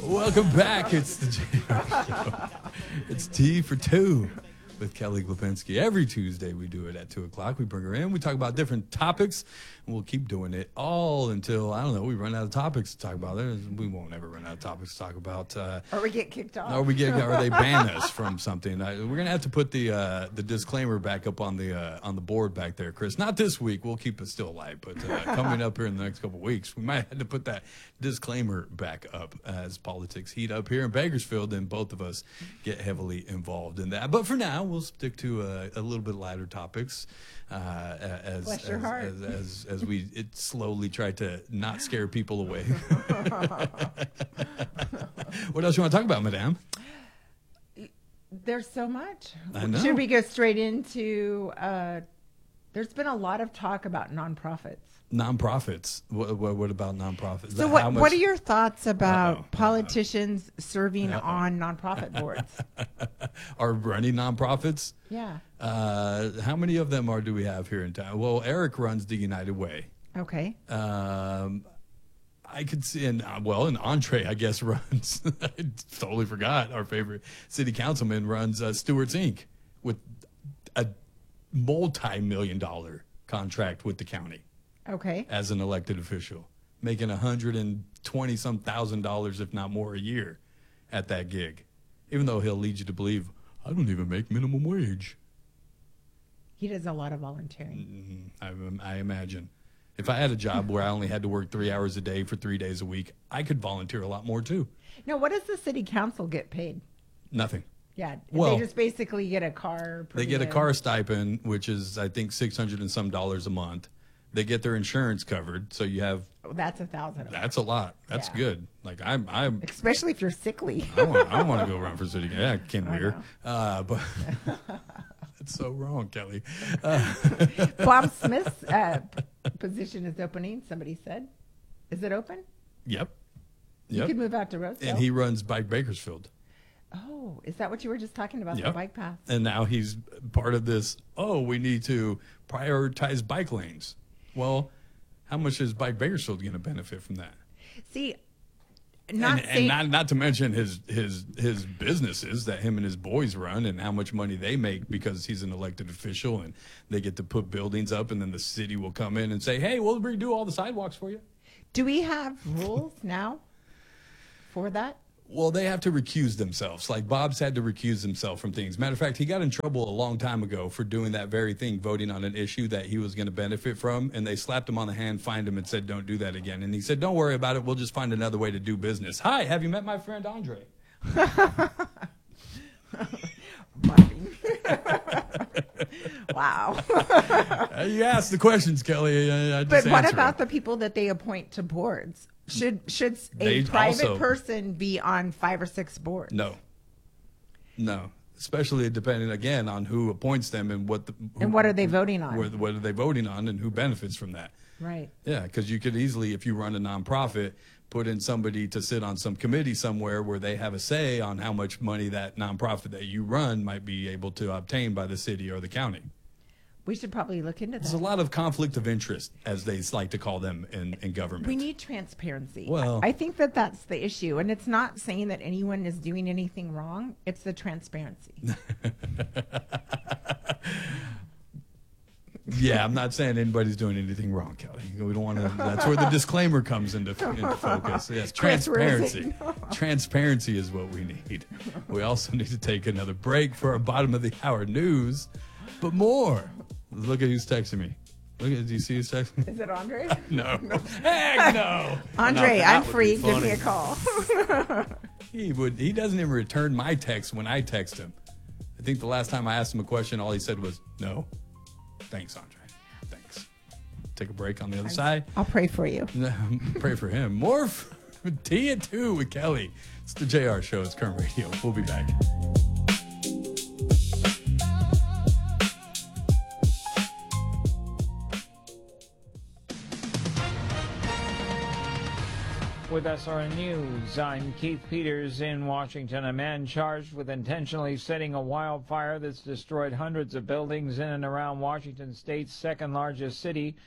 Welcome back. It's the JR Show. It's Tea for Two with Kelly Glupinski. Every Tuesday we do it at 2 o'clock. We bring her in. We talk about different topics, and we'll keep doing it all until, I don't know, we run out of topics to talk about. We won't ever run out of topics to talk about. Or we get kicked off. Or they ban us from something. We're going to have to put the disclaimer back up on the board back there, Chris. Not this week. We'll keep it still alive. But coming up here in the next couple of weeks, we might have to put that disclaimer back up as politics heat up here in Bakersfield, and both of us get heavily involved in that. But for now, we'll stick to a little bit lighter topiks as we slowly try to not scare people away. What else you want to talk about, Madame? There's so much. I know. Should we go straight into? There's been a lot of talk about nonprofits. Nonprofits. What about nonprofits? So what are your thoughts about politicians serving on nonprofit boards? Are running nonprofits? Yeah. How many of them do we have here in town? Well, Eric runs the United Way. Okay. I could see, and Andre, I guess, runs, I totally forgot, our favorite city councilman runs Stewart's Inc. with a multi-million-dollar contract with the county. Okay. As an elected official, making $120-some thousand, if not more, a year at that gig, even though he'll lead you to believe, I don't even make minimum wage. He does a lot of volunteering. I imagine. If I had a job where I only had to work 3 hours a day for 3 days a week, I could volunteer a lot more too. Now, what does the city council get paid? Nothing. Yeah, well, they just basically get a car. They get a car stipend, which is, I think, $600 and some a month. They get their insurance covered, so you have. That's $1,000. That's a lot. That's good. Like I'm. Especially if you're sickly. I want to go run for city. Yeah, Ken Weir. But that's so wrong, Kelly. Bob Smith's position is opening. Somebody said, "Is it open?" Yep. You could move out to Roseville. And he runs Bike Bakersfield. Oh, is that what you were just talking about, the bike path? And now he's part of this, we need to prioritize bike lanes. Well, how much is Bike Bakersfield going to benefit from that? See, not to mention his businesses that him and his boys run, and how much money they make because he's an elected official, and they get to put buildings up, and then the city will come in and say, hey, we'll redo all the sidewalks for you. Do we have rules now for that? Well, they have to recuse themselves. Like Bob's had to recuse himself from things. Matter of fact, he got in trouble a long time ago for doing that very thing, voting on an issue that he was going to benefit from. And they slapped him on the hand, fined him, and said, don't do that again. And he said, don't worry about it. We'll just find another way to do business. Hi, have you met my friend Andre? Wow. You asked the questions, Kelly. But what about the people that they appoint to boards? Should a private person be on 5 or 6 boards? No. Especially depending, again, on who appoints them and what are they voting on? What are they voting on and who benefits from that? Right. Yeah, because you could easily, if you run a nonprofit, put in somebody to sit on some committee somewhere where they have a say on how much money that nonprofit that you run might be able to obtain by the city or the county. We should probably look into that. There's a lot of conflict of interest, as they like to call them in government. We need transparency. Well, I think that's the issue. And it's not saying that anyone is doing anything wrong. It's the transparency. Yeah, I'm not saying anybody's doing anything wrong, Kelly. We don't want to. That's where the disclaimer comes into focus. Yes, transparency. Transparency is what we need. We also need to take another break for our bottom of the hour news, but more. Look at who's texting me. Do you see who's texting me? Is it Andre? No. Heck no. Andre, I'm free. Give me a call. He doesn't even return my text when I text him. I think the last time I asked him a question, all he said was no. Thanks, Andre. Thanks. Take a break on the other side. I'll pray for you. Pray for him. More Tea at 2 with Kelly. It's the JR Show. It's Current Radio. We'll be back. With SRN News, I'm Keith Peters in Washington. A man charged with intentionally setting a wildfire that's destroyed hundreds of buildings in and around Washington State's second largest city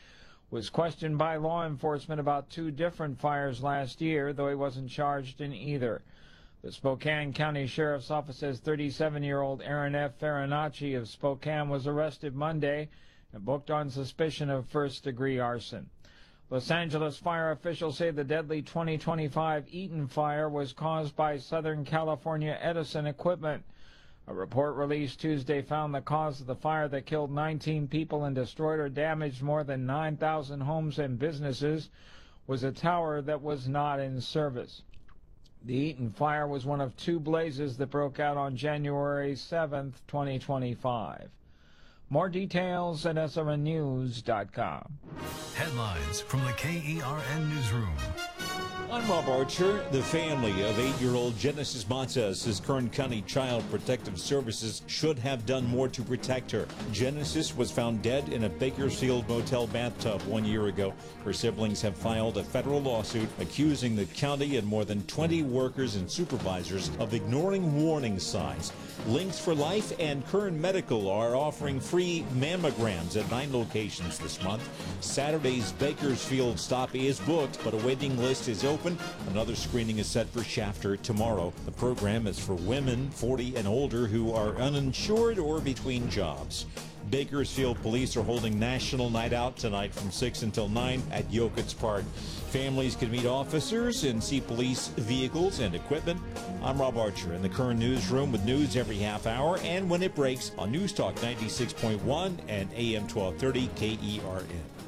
was questioned by law enforcement about 2 different fires last year, though he wasn't charged in either. The Spokane County Sheriff's Office says 37-year-old Aaron F. Farinacci of Spokane was arrested Monday and booked on suspicion of first-degree arson. Los Angeles fire officials say the deadly 2025 Eaton fire was caused by Southern California Edison equipment. A report released Tuesday found the cause of the fire that killed 19 people and destroyed or damaged more than 9,000 homes and businesses was a tower that was not in service. The Eaton fire was one of 2 blazes that broke out on January 7, 2025. More details at srnnews.com. Headlines from the KERN Newsroom. I'm Rob Archer. The family of 8-year-old Genesis Mata says Kern County Child Protective Services should have done more to protect her. Genesis was found dead in a Bakersfield motel bathtub 1 year ago. Her siblings have filed a federal lawsuit accusing the county and more than 20 workers and supervisors of ignoring warning signs. Links for Life and Kern Medical are offering free mammograms at 9 locations this month. Saturday's Bakersfield stop is booked, but a waiting list is open. Another screening is set for Shafter tomorrow. The program is for women 40 and older who are uninsured or between jobs. Bakersfield police are holding National Night Out tonight from 6 until 9 at Yokitz Park. Families can meet officers and see police vehicles and equipment. I'm Rob Archer in the Kern Newsroom with news every half hour and when it breaks on News Talk 96.1 and AM 1230 KERN.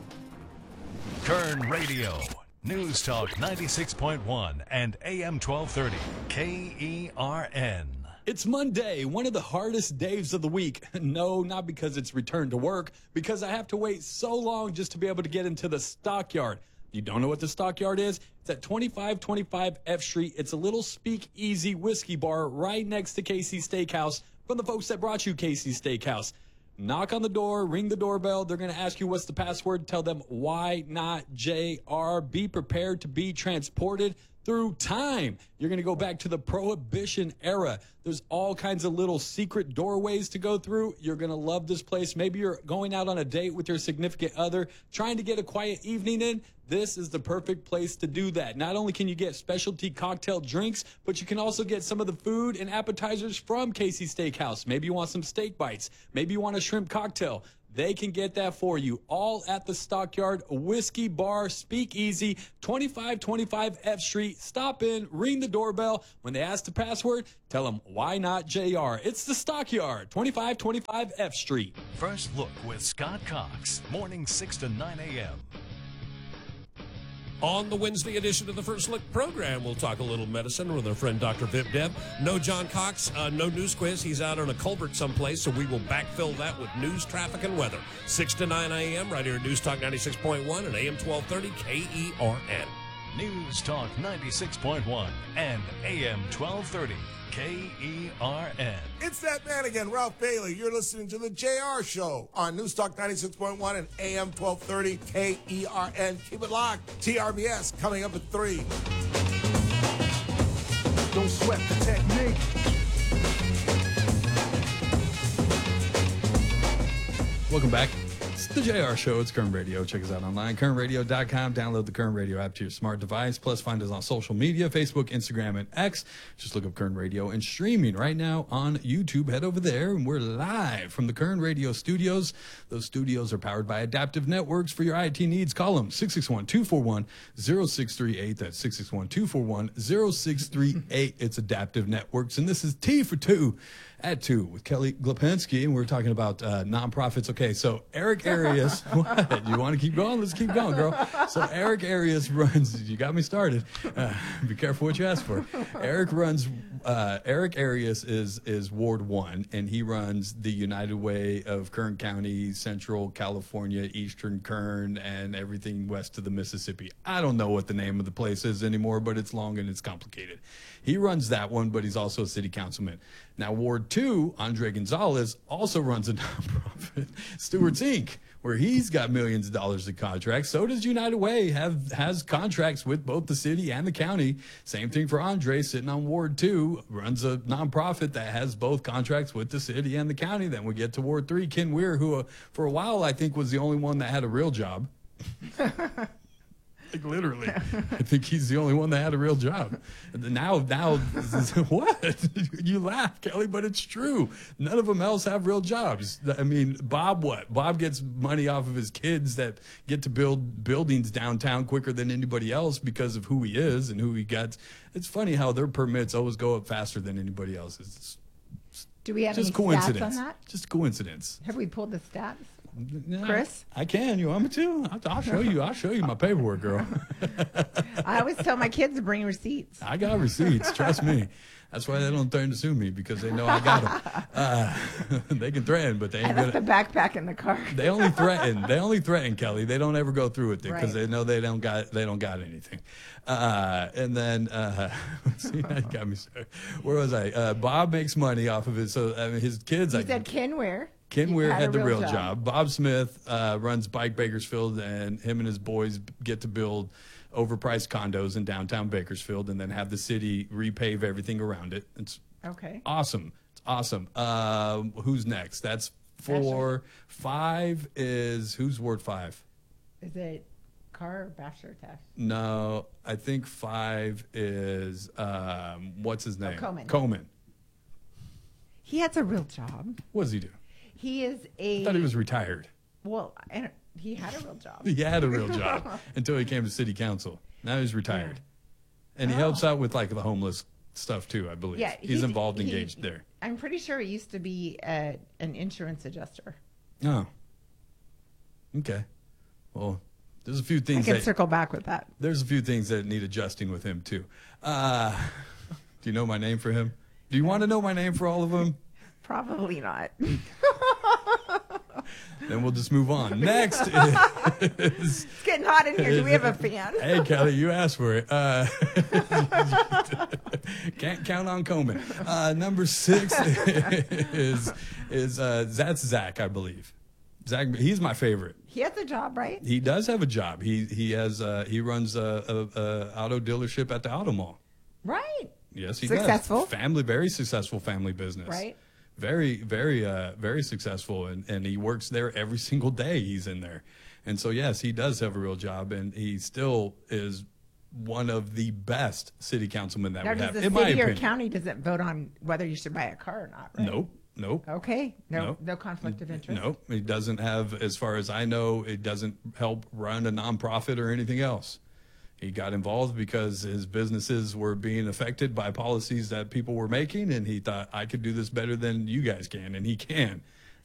Kern Radio. News Talk 96.1 and AM 1230 KERN. It's Monday, one of the hardest days of the week. No, not because it's return to work, because I have to wait so long just to be able to get into the Stockyard. You don't know what the Stockyard is? It's at 2525 F Street. It's a little speakeasy whiskey bar right next to Casey's Steakhouse from the folks that brought you Casey's Steakhouse. Knock on the door, ring the doorbell. They're going to ask you what's the password. Tell them, why not JR? Be prepared to be transported through time. You're going to go back to the Prohibition era. There's all kinds of little secret doorways to go through. You're going to love this place. Maybe you're going out on a date with your significant other, trying to get a quiet evening in. This is the perfect place to do that. Not only can you get specialty cocktail drinks, but you can also get some of the food and appetizers from Casey's Steakhouse. Maybe you want some steak bites. Maybe you want a shrimp cocktail. They can get that for you, all at the Stockyard Whiskey Bar Speakeasy, 2525 F Street. Stop in, ring the doorbell. When they ask the password, tell them, why not JR? It's the Stockyard, 2525 F Street. First Look with Scott Cox, morning 6 to 9 a.m. On the Wednesday edition of the First Look program, we'll talk a little medicine with our friend Dr. Vip Deb. No John Cox, no news quiz. He's out on a culvert someplace, so we will backfill that with news, traffic, and weather. 6 to 9 a.m. right here at News Talk 96.1 and AM 1230 KERN. News Talk 96.1 and AM 1230 KERN. It's that man again, Ralph Bailey. You're listening to the JR Show on News Talk 96.1 and AM 1230 KERN. Keep it locked. TRBS coming up at 3. Don't sweat the technique. Welcome back. It's the JR Show. It's Kern Radio. Check us out online, kernradio.com. Download the Kern Radio app to your smart device. Plus, find us on social media, Facebook, Instagram, and X. Just look up Kern Radio. And streaming right now on YouTube. Head over there, and we're live from the Kern Radio studios. Those studios are powered by Adaptive Networks. For your IT needs, call them 661-241-0638. That's 661-241-0638. It's Adaptive Networks. And this is T for Two at 2 with Kelly Glapensky, and we're talking about nonprofits. Okay, so Eric Arias, what? You want to keep going? Let's keep going, girl. So Eric Arias runs, you got me started. Be careful what you ask for. Eric Arias is Ward 1, and he runs the United Way of Kern County, Central California, Eastern Kern, and everything west of the Mississippi. I don't know what the name of the place is anymore, but it's long and it's complicated. He runs that one, but he's also a city councilman. Now, Ward 2, Andre Gonzalez, also runs a nonprofit, Stewards Inc., where he's got millions of dollars in contracts. So does United Way, has contracts with both the city and the county. Same thing for Andre, sitting on Ward 2, runs a nonprofit that has both contracts with the city and the county. Then we get to Ward 3, Ken Weir, who for a while I think was the only one that had a real job. Like literally, I think he's the only one that had a real job. Now, what? You laugh, Kelly, but it's true. None of them else have real jobs. I mean, Bob, what? Bob gets money off of his kids that get to build buildings downtown quicker than anybody else because of who he is and who he gets. It's funny how their permits always go up faster than anybody else's. Do we have Just any coincidence. stats on that? Just coincidence. Have we pulled the stats? No, Chris? I can. You want me to? I'll show you. I'll show you my paperwork, girl. I always tell my kids to bring receipts. I got receipts. Trust me. That's why they don't threaten to sue me, because they know I got them. They can threaten, but they ain't I left gonna. the backpack in the car. They only threaten. They only threaten, Kelly. They don't ever go through with it because Right. they know they don't got anything. And then see, that got me started. Where was I? Bob makes money off of it. So I mean, his kids. He said Ken Ware. Ken Weir had a the real job. Bob Smith runs Bike Bakersfield, and him and his boys get to build overpriced condos in downtown Bakersfield and then have the city repave everything around it. It's Okay. awesome. It's awesome. Who's next? That's 4. 5 is, who's Ward 5? Is it Carr or Basher Tash? No, I think 5 is, what's his name? Coleman. He has a real job. What does he do? He is I thought he was retired. Well, and he had a real job. He had a real job until he came to city council. Now he's retired. Yeah. And he helps out with like the homeless stuff too, I believe. Yeah, he's involved, engaged there. I'm pretty sure he used to be an insurance adjuster. Oh. Okay. Well, there's a few I things can that circle back with that. there's a few things that need adjusting with him too. Do you know my name for him? Do you want to know my name for all of them? Probably not. Then we'll just move on. Next is It's getting hot in here. Do we have a fan? Hey, Kelly, you asked for it. Can't count on Coleman. Number 6 is that's Zach, I believe. Zach, he's my favorite. He has a job, right? He does have a job. He runs a auto dealership at the Auto Mall. Right. Yes, he Successful. does. Very successful family business. Right. Very, very successful, and he works there every single day. He's in there, and so yes, he does have a real job, and he still is one of the best city councilmen that Now, we does have. the In my city or opinion. county doesn't vote on whether you should buy a car or not, right? Nope. Okay. No Nope. conflict of interest. Nope. He doesn't have, as far as I know, it doesn't help run a nonprofit or anything else. He got involved because his businesses were being affected by policies that people were making, and he thought, I could do this better than you guys can, and he can.